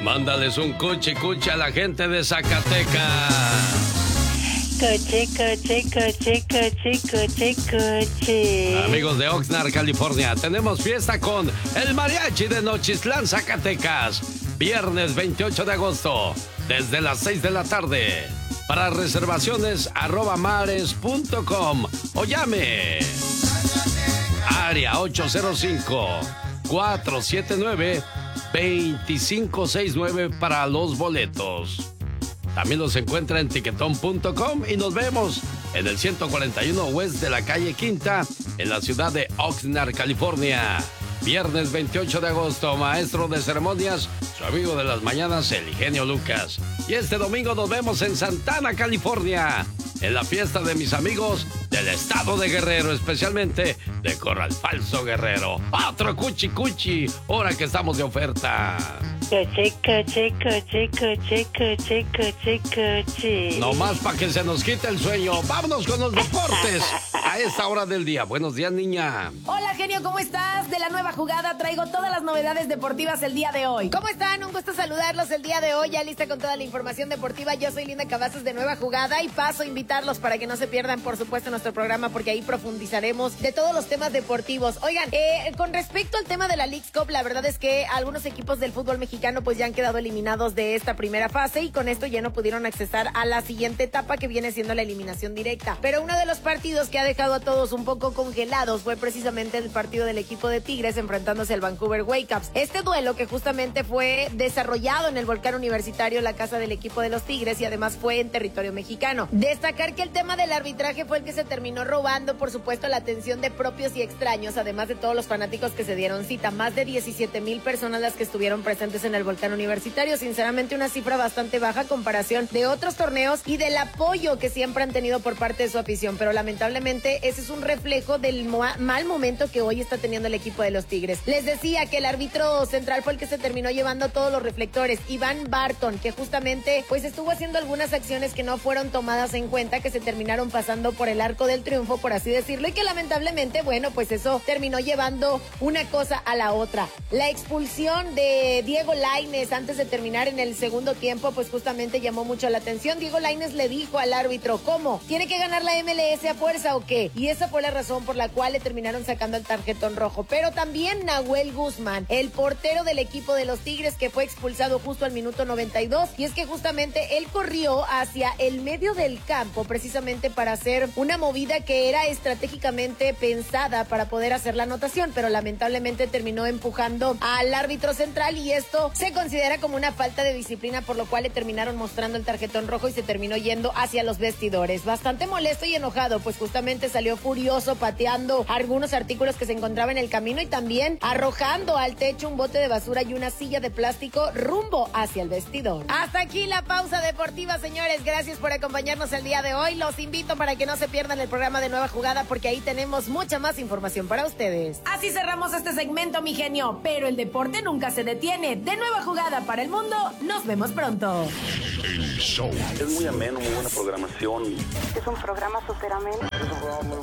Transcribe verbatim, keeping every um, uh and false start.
Mándales un cuchi cuchi a la gente de Zacatecas. Coche, coche, coche, coche, coche, coche. Amigos de Oxnard, California, tenemos fiesta con el Mariachi de Nochistlán, Zacatecas. Viernes veintiocho de agosto, desde las seis de la tarde. Para reservaciones, arroba mares punto com o llame. Área ocho cero cinco, cuatro siete nueve, dos cinco seis nueve para los boletos. También los encuentra en tiquetón punto com y nos vemos en el ciento cuarenta y uno West de la calle Quinta, en la ciudad de Oxnard, California. Viernes veintiocho de agosto, maestro de ceremonias, su amigo de las mañanas, el genio Lucas. Y este domingo nos vemos en Santana, California, en la fiesta de mis amigos del estado de Guerrero, especialmente de Corral Falso Guerrero. Otro cuchi cuchi, ahora que estamos de oferta. Coche, coche, coche, coche, coche, coche, coche. No más para que se nos quite el sueño. Vámonos con los deportes a esta hora del día. Buenos días, niña. Hola, genio, ¿cómo estás? De la nueva jugada traigo todas las novedades deportivas el día de hoy. ¿Cómo están? Un gusto saludarlos el día de hoy. Ya lista con toda la información deportiva. Yo soy Linda Cavazos de Nueva Jugada y paso a invitarlos para que no se pierdan, por supuesto, nuestro programa, porque ahí profundizaremos de todos los temas deportivos. Oigan, eh, con respecto al tema de la Leagues Cup, la verdad es que algunos equipos del fútbol mexicano pues ya han quedado eliminados de esta primera fase y con esto ya no pudieron accesar a la siguiente etapa, que viene siendo la eliminación directa. Pero uno de los partidos que ha dejado a todos un poco congelados fue precisamente el partido del equipo de Tigres enfrentándose al Vancouver Whitecaps. Este duelo, que justamente fue desarrollado en el Volcán Universitario, la casa del equipo de los Tigres, y además fue en territorio mexicano. Destacar que el tema del arbitraje fue el que se terminó robando, por supuesto, la atención de propios y extraños, además de todos los fanáticos que se dieron cita. Más de diecisiete mil personas las que estuvieron presentes en el Volcán Universitario. Sinceramente, una cifra bastante baja a comparación de otros torneos y del apoyo que siempre han tenido por parte de su afición, pero lamentablemente ese es un reflejo del mal momento que hoy está teniendo el equipo de los Tigres. Les decía que el árbitro central fue el que se terminó llevando todos los reflectores, Iván Barton, que justamente pues estuvo haciendo algunas acciones que no fueron tomadas en cuenta, que se terminaron pasando por el arco del triunfo, por así decirlo, y que lamentablemente, bueno, pues eso terminó llevando una cosa a la otra. La expulsión de Diego Lainez antes de terminar en el segundo tiempo, pues justamente llamó mucho la atención. Diego Lainez le dijo al árbitro, ¿cómo? ¿Tiene que ganar la M L S a fuerza o qué? Y esa fue la razón por la cual le terminaron sacando el tarjetón rojo. Pero también Nahuel Guzmán, el portero del equipo de los Tigres, que fue expulsado justo al minuto noventa y dos, y es que justamente él corrió hacia el medio del campo precisamente para hacer una movida que era estratégicamente pensada para poder hacer la anotación, pero lamentablemente terminó empujando al árbitro central y esto se considera como una falta de disciplina, por lo cual le terminaron mostrando el tarjetón rojo y se terminó yendo hacia los vestidores. Bastante molesto y enojado, pues justamente salió furioso pateando algunos artículos que se encontraban en el camino y también arrojando al techo un bote de basura y una silla de plástico rumbo hacia el vestidor. Hasta aquí la pausa deportiva, señores. Gracias por acompañarnos el día de hoy. Los invito para que no se pierdan el programa de Nueva Jugada, porque ahí tenemos mucha más información para ustedes. Así cerramos este segmento, mi genio, pero el deporte nunca se detiene. De Nueva Jugada para el mundo, nos vemos pronto. El show. Es muy ameno, muy buena programación. Es un programa súper ameno. Es un programa muy